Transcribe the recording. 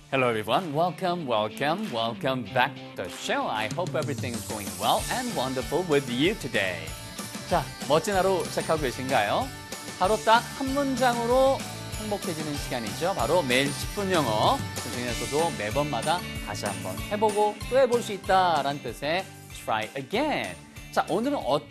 Hello everyone, welcome back to the show. I hope everything is going well and wonderful with you today. 자, 멋진 하루 시작하고 계신가요? 하루 딱 한 문장으로 행복해지는 시간이죠. 바로 매일 10분 영어. 그 중에서도 매번마다 다시 한번 해보고 또 해볼 수 있다라는 뜻의 try again. 자, 오늘은